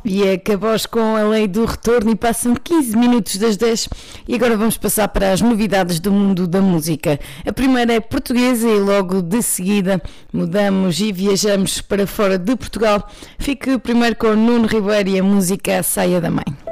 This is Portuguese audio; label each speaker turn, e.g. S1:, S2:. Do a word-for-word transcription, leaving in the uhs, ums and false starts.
S1: E acabamos com a lei do retorno e passam quinze minutos das dez e agora vamos passar para as novidades do mundo da música. A primeira é portuguesa e logo de seguida mudamos e viajamos para fora de Portugal. Fique primeiro com Nuno Ribeiro e a música Saia da Mãe.